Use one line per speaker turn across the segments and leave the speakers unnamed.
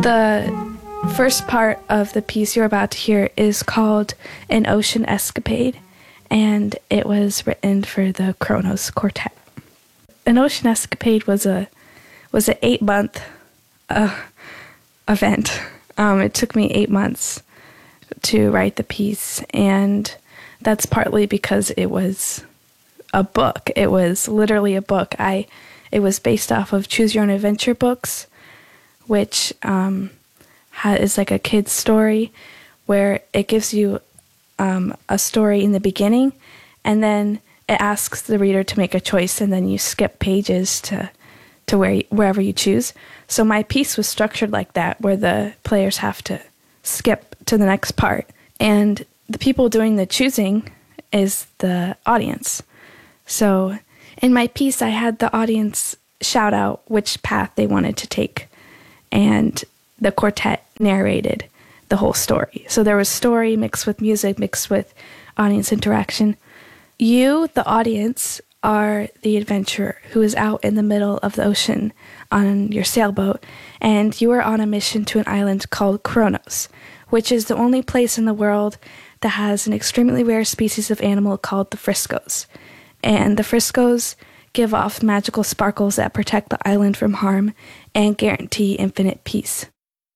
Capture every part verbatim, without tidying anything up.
The first part of the piece you're about to hear is called An Ocean Escapade, and it was written for the Kronos Quartet. An Ocean Escapade was a was an eight-month uh, event. Um, it took me eight months to write the piece, and that's partly because it was a book. It was literally a book. I it was based off of Choose Your Own Adventure books, which um, ha- is like a kid's story where it gives you um, a story in the beginning, and then it asks the reader to make a choice, and then you skip pages to to where wherever you choose. So my piece was structured like that, where the players have to skip to the next part, and the people doing the choosing is the audience. So in my piece, I had the audience shout out which path they wanted to take, and the quartet narrated the whole story. So there was story mixed with music, mixed with audience interaction. You, the audience, are the adventurer who is out in the middle of the ocean on your sailboat, and you are on a mission to an island called Kronos, which is the only place in the world that has an extremely rare species of animal called the Friscoes. And the Friscoes give off magical sparkles that protect the island from harm and guarantee infinite peace.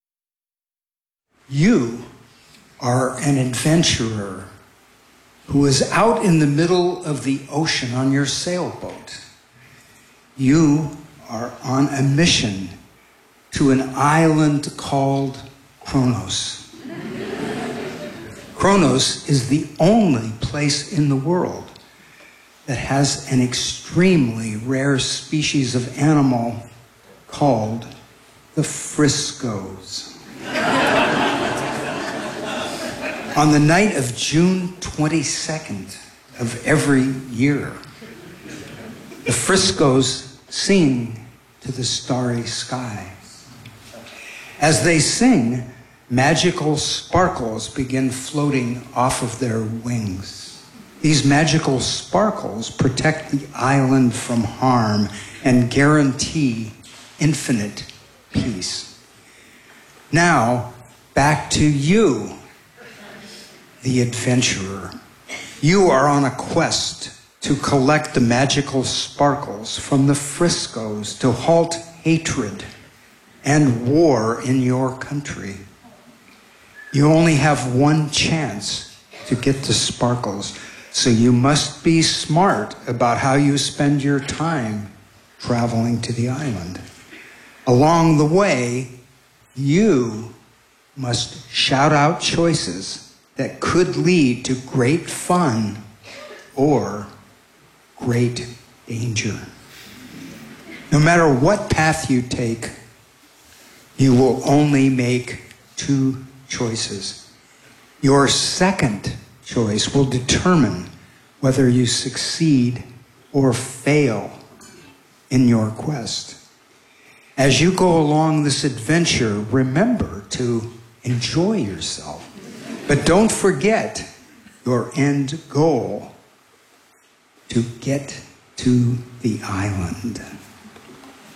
You are an adventurer who is out in the middle of the ocean on your sailboat. You are on a mission to an island called Kronos. Kronos is the only place in the world that has an extremely rare species of animal called the Friscoes. On the night of June twenty-second of every year, the Friscoes sing to the starry sky. As they sing, magical sparkles begin floating off of their wings. These magical sparkles protect the island from harm and guarantee infinite peace. Now, back to you, the adventurer. You are on a quest to collect the magical sparkles from the Friscoes to halt hatred and war in your country. You only have one chance to get the sparkles, so you must be smart about how you spend your time traveling to the island. Along the way, you must shout out choices that could lead to great fun or great danger. No matter what path you take, you will only make two choices. Your second choice will determine whether you succeed or fail in your quest. As you go along this adventure, remember to enjoy yourself. But don't forget your end goal, to get to the island.